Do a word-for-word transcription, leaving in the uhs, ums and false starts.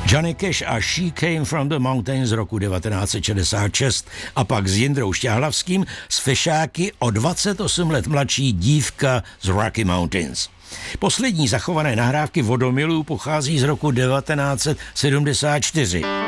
Johnny Cash a She Came from the Mountains z roku devatenáct set šedesát šest a pak s Jindrou Šťáhlavským z Fešáky o dvacet osm let mladší Dívka z Rocky Mountains. Poslední zachované nahrávky Vodomilů pochází z roku devatenáct set sedmdesát čtyři.